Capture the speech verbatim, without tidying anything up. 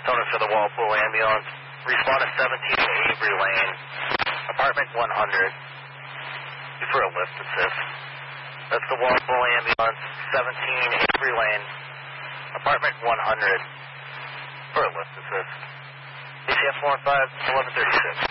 Owner for the Walpole ambulance. Respond to seventeen Avery Lane, apartment one hundred. For a lift assist. That's the Walpole ambulance, seventeen Avery Lane, apartment one hundred. For a lift assist. A C F four five, eleven thirty-six.